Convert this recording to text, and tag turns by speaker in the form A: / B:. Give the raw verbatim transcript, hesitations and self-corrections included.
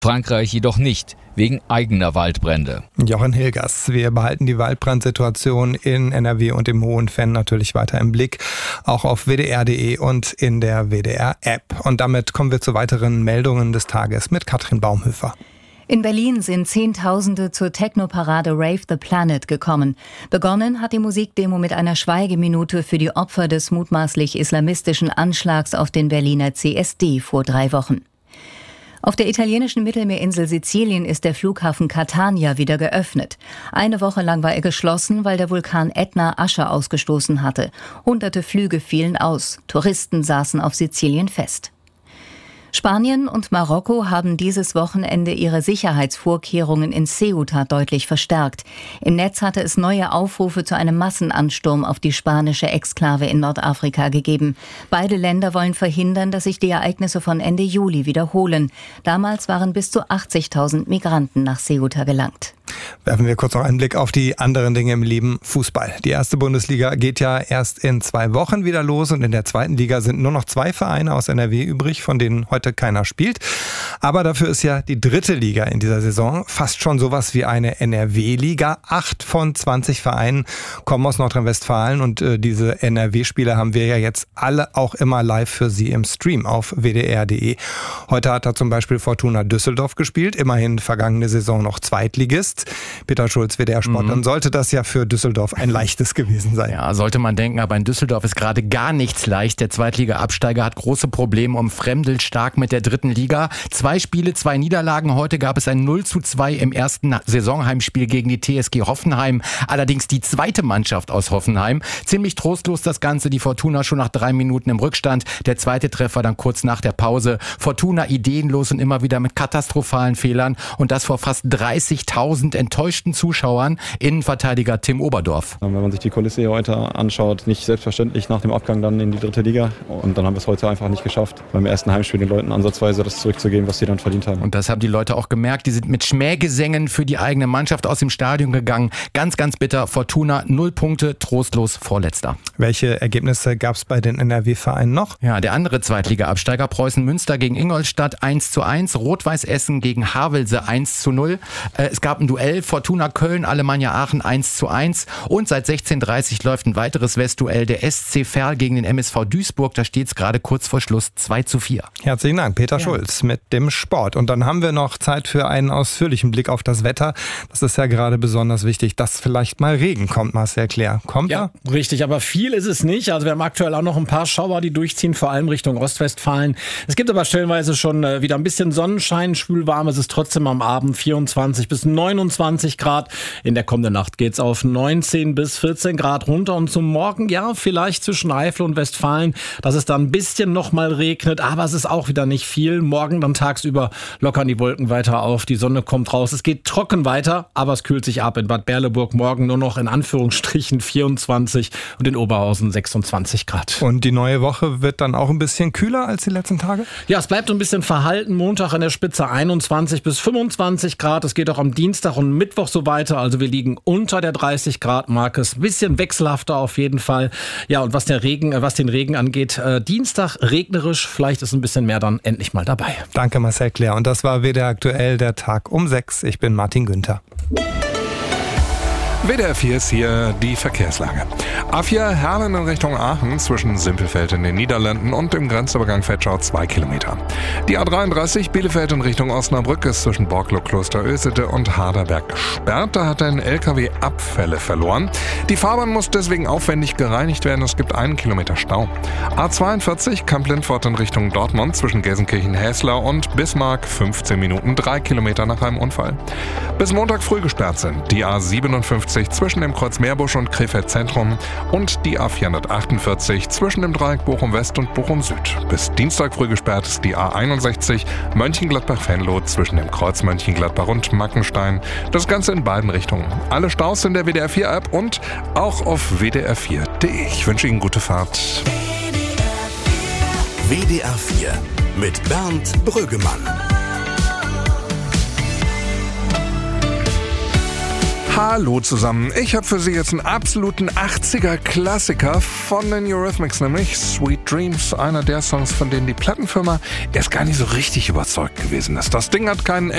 A: Frankreich jedoch nicht, wegen eigener Waldbrände.
B: Jochen Hilgers, wir behalten die Waldbrandsituation in N R W und im Hohen Venn natürlich weiter im Blick, auch auf W D R punkt de und in der W D R-App. Und damit kommen wir zu weiteren Meldungen des Tages mit Katrin Baumhöfer.
C: In Berlin sind Zehntausende zur Techno-Parade Rave the Planet gekommen. Begonnen hat die Musikdemo mit einer Schweigeminute für die Opfer des mutmaßlich islamistischen Anschlags auf den Berliner C S D vor drei Wochen. Auf der italienischen Mittelmeerinsel Sizilien ist der Flughafen Catania wieder geöffnet. Eine Woche lang war er geschlossen, weil der Vulkan Ätna Asche ausgestoßen hatte. Hunderte Flüge fielen aus. Touristen saßen auf Sizilien fest. Spanien und Marokko haben dieses Wochenende ihre Sicherheitsvorkehrungen in Ceuta deutlich verstärkt. Im Netz hatte es neue Aufrufe zu einem Massenansturm auf die spanische Exklave in Nordafrika gegeben. Beide Länder wollen verhindern, dass sich die Ereignisse von Ende Juli wiederholen. Damals waren bis zu achtzigtausend Migranten nach Ceuta gelangt.
B: Werfen wir kurz noch einen Blick auf die anderen Dinge im Leben. Fußball. Die erste Bundesliga geht ja erst in zwei Wochen wieder los und in der zweiten Liga sind nur noch zwei Vereine aus N R W übrig, von denen heute keiner spielt. Aber dafür ist ja die dritte Liga in dieser Saison fast schon sowas wie eine N R W-Liga. Acht von zwanzig Vereinen kommen aus Nordrhein-Westfalen und äh, diese N R W-Spiele haben wir ja jetzt alle auch immer live für Sie im Stream auf W D R punkt de. Heute hat da zum Beispiel Fortuna Düsseldorf gespielt, immerhin vergangene Saison noch Zweitligist. Peter Schulz, W D R-Sport, mhm. dann sollte das ja für Düsseldorf ein leichtes gewesen sein.
D: Ja, sollte man denken, aber in Düsseldorf ist gerade gar nichts leicht. Der Zweitliga-Absteiger hat große Probleme, umfremdelt stark mit der dritten Liga. Zwei Spiele, zwei Niederlagen. Heute gab es ein null zu zwei im ersten Saisonheimspiel gegen die T S G Hoffenheim. Allerdings die zweite Mannschaft aus Hoffenheim. Ziemlich trostlos das Ganze. Die Fortuna schon nach drei Minuten im Rückstand. Der zweite Treffer dann kurz nach der Pause. Fortuna ideenlos und immer wieder mit katastrophalen Fehlern. Und das vor fast dreißigtausend enttäuschten Zuschauern. Innenverteidiger Tim Oberdorf.
E: Wenn man sich die Kulisse hier heute anschaut, nicht selbstverständlich nach dem Abgang dann in die dritte Liga. Und dann haben wir es heute einfach nicht geschafft, beim ersten Heimspiel den Leuten ansatzweise das zurückzugeben, was sie dann verdient haben.
D: Und das haben die Leute auch gemerkt. Die sind mit Schmähgesängen für die eigene Mannschaft aus dem Stadion gegangen. Ganz, ganz bitter. Fortuna null Punkte, trostlos Vorletzter.
B: Welche Ergebnisse gab es bei den N R W-Vereinen noch?
D: Ja, der andere Zweitliga-Absteiger Preußen Münster gegen Ingolstadt eins zu eins. Rot-Weiß Essen gegen Havelse eins zu null. Äh, es gab ein Duell. Fortuna Köln, Alemannia Aachen eins zu eins. Und seit sechzehn Uhr dreißig läuft ein weiteres Westduell. Der S C Verl gegen den M S V Duisburg. Da steht es gerade kurz vor Schluss zwei zu vier.
B: Herzlichen Dank, Peter ja. Schulz mit dem Sport. Und dann haben wir noch Zeit für einen ausführlichen Blick auf das Wetter. Das ist ja gerade besonders wichtig, dass vielleicht mal Regen kommt, Marcel Claire. Kommt
F: ja, er? Richtig, aber viel ist es nicht. Also wir haben aktuell auch noch ein paar Schauer, die durchziehen, vor allem Richtung Ostwestfalen. Es gibt aber stellenweise schon wieder ein bisschen Sonnenschein, schwülwarm. Es ist trotzdem am Abend vierundzwanzig bis neunundzwanzig Grad. In der kommenden Nacht geht's auf neunzehn bis vierzehn Grad runter. Und zum Morgen, ja, vielleicht zwischen Eifel und Westfalen, dass es dann ein bisschen noch mal regnet. Aber es ist auch wieder nicht viel. Morgen dann tagsüber lockern die Wolken weiter auf. Die Sonne kommt raus. Es geht trocken weiter, aber es kühlt sich ab. In Bad Berleburg morgen nur noch in Anführungsstrichen vierundzwanzig und in Oberhausen sechsundzwanzig Grad.
B: Und die neue Woche wird dann auch ein bisschen kühler als die letzten Tage?
F: Ja, es bleibt ein bisschen verhalten. Montag an der Spitze einundzwanzig bis fünfundzwanzig Grad. Es geht auch am Dienstag und Mittwoch so weiter. Also wir liegen unter der dreißig Grad Marke. Ein bisschen wechselhafter auf jeden Fall. Ja, und was der Regen, was den Regen angeht, äh, Dienstag regnerisch. Vielleicht ist ein bisschen mehr dann endlich mal dabei.
B: Danke Marcel Claire. Und das war W D R aktuell, der Tag um sechs. Ich bin Martin Günther.
G: W D R vier ist hier die Verkehrslage. A vier Herlen in Richtung Aachen zwischen Simpelveld in den Niederlanden und dem Grenzübergang Vetschau zwei Kilometer. Die A dreiunddreißig Bielefeld in Richtung Osnabrück ist zwischen Borklow Klosterösede und Harderberg gesperrt. Da hat ein L K W Abfälle verloren. Die Fahrbahn muss deswegen aufwendig gereinigt werden. Es gibt einen Kilometer Stau. A zweiundvierzig Kamp-Lindfort in Richtung Dortmund zwischen Gelsenkirchen-Häslau und Bismarck fünfzehn Minuten, drei Kilometer nach einem Unfall. Bis Montag früh gesperrt sind die A siebenundfünfzig zwischen dem Kreuz Meerbusch und Krefeld Zentrum und die A vierhundertachtundvierzig zwischen dem Dreieck Bochum West und Bochum Süd. Bis Dienstag früh gesperrt ist die A einundsechzig Mönchengladbach-Venlo zwischen dem Kreuz Mönchengladbach und Mackenstein. Das Ganze in beiden Richtungen. Alle Staus in der W D R vier App und auch auf W D R vier punkt de. Ich wünsche Ihnen gute Fahrt.
H: W D R vier mit Bernd Brüggemann.
G: Hallo zusammen, ich habe für Sie jetzt einen absoluten achtziger-Klassiker von den Eurythmics, nämlich Sweet Dreams, einer der Songs, von denen die Plattenfirma erst gar nicht so richtig überzeugt gewesen ist. Das Ding hat keinen